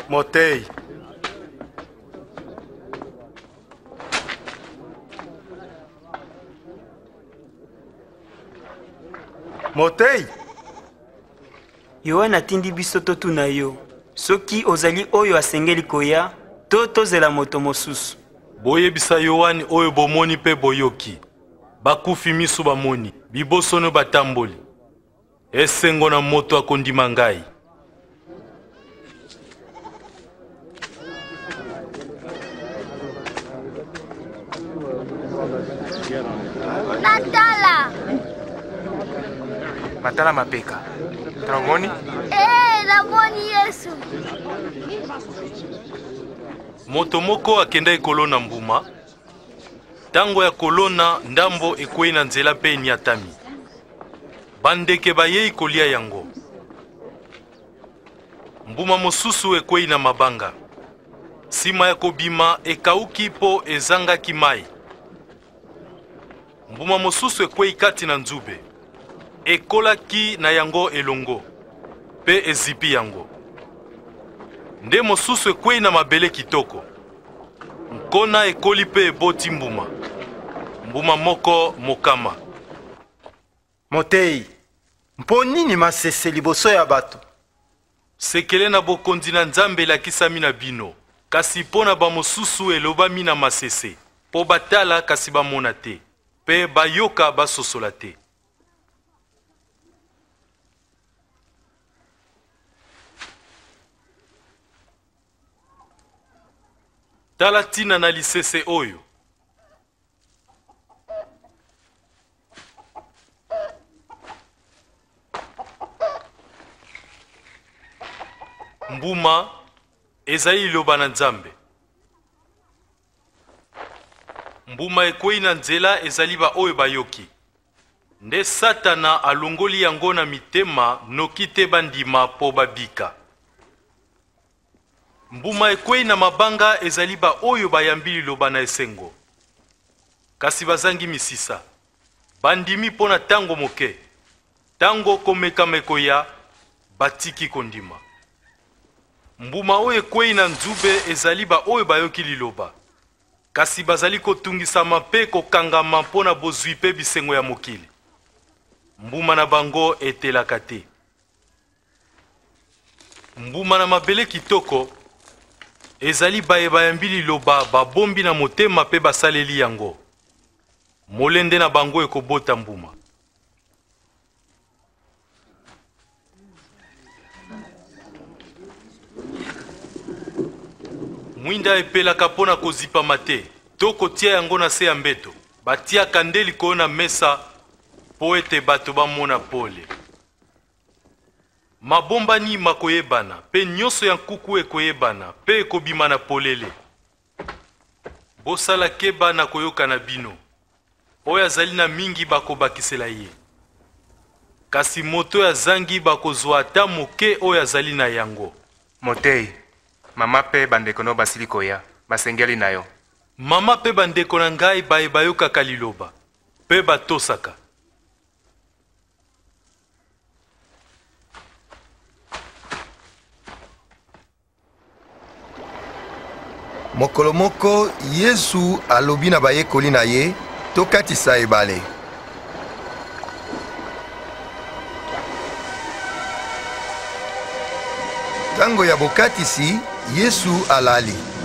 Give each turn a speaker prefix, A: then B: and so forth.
A: Motei. Motei.
B: Yohana atindi biso totuna yo. Soki ozali oyo asengeli koya, to tozela moto mosusu.
C: Boyebisa Yohani oyo bomoni pe boyoki. Bakufi misu bamoni, bibosono batamboli. Esengo na moto akondima ngai.
D: Matala mapeka. Trongoni?
E: Namoni Yesu.
C: Moto moko akenda ekolona mbuma. Tango ya kolona ndambo ekwei na nzela pe niatami. Bandeke bayei kolia yango. Mbuma mosusu ekwei na mabanga. Sima ya kobima ekauki po ezangaki mai. Mbuma mosusu ekwei kati na nzube. Ekolaki na yango elongo. Pe ezipi yango. Nde mosusu ekwei na mabele kitoko. Nkona ekoli pe eboti mbuma. Mbuma moko mokama.
A: Motei. Mpo nini masese liboso ya bato?
C: Sekele na bokonzi na Nzambe elakisami na bino. Kasi mpo na bamosusu elobami na masese. Po batala kasi bamona te. Pe bayoka basosola te. Tala tina na lisese oyo. Mbuma ezali liloba na Nzambe. Mbuma ekwei na nzela ezali ba oyo bayoki. Nde Satana alongoli yango na mitema noki te bandima po babika. Mbuma ekwei na mabanga ezali ba oyo bayambi liloba na esengo. Kasi bazangi misisa. Bandimi pona tango moke. Tango komeka mekoya batiki kondima. Mbuma oyo ekwei na nzube ezali ba oyo bayoki liloba. Kasi bazali kotungisama pe kokangama pona bozwi pe bisengo ya mokili. Mbuma na bango etelaka te. Mbuma na mabele kitoko ezali baye bayambi liloba babombi na motema pe basaleli yango. Molende na bango ekobota mbuma. Mwinda epelaka pona kozipa mate, to kotia yango na se ya mbeto. Batiaka nde likolo na mesa po ete bato bamona pole. Mabombani makoyebana, pe nyonso ya nkuku ekoyebana, pe ekobima na polele. Bosala keba na koyoka na bino. Oyo azali na mingi bakobakisela ye. Kasi moto ya zangi bakozwa ata moke oyo azali na yango.
D: Motei. Mama pe bandeko no basili koya. Basengeli na yo.
C: Mama pe bandeko na ngai baye bayokaka liloba. Pe batosaka.
F: Mokolo moko Yesu alobi na bayekoli na ye tokatisa ebale. Tango ya bokatisi Yesu alali.